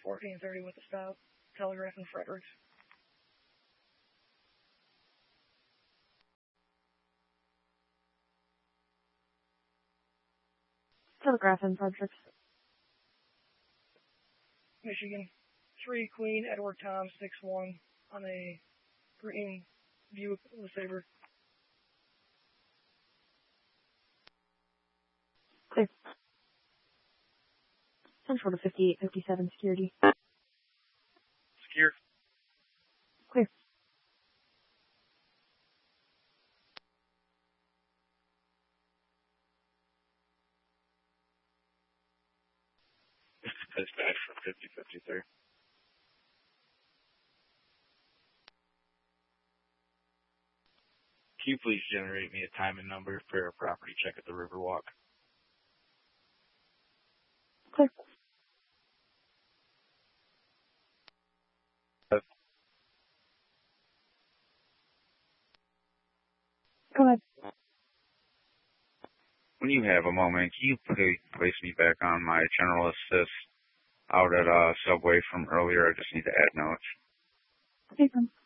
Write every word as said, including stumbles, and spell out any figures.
fourteen thirty with the stop. Telegraph in Fredericks. Telegraph in Fredericks. Michigan. three Queen Edward Tom six one on a green Buick LeSabre. Clear. Central to fifty-eight fifty-seven security. Secure. Clear. Dispatch for fifty fifty-three. Can you please generate me a time and number for a property check at the Riverwalk? Clear. Go ahead. When you have a moment, can you place me back on my general assist out at uh, Subway from earlier? I just need to add notes. Okay,